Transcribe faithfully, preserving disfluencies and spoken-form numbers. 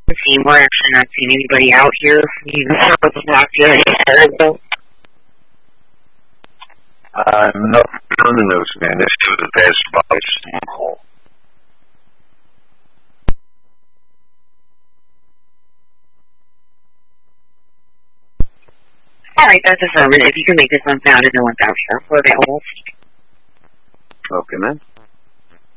team. We're actually not seeing anybody out here. You know, what's not here. Uh, no, on the news, man. This is the best by Stone Cold. Alright, that's affirmative. You can make this unfounded and one's out here. We're available. Okay, man.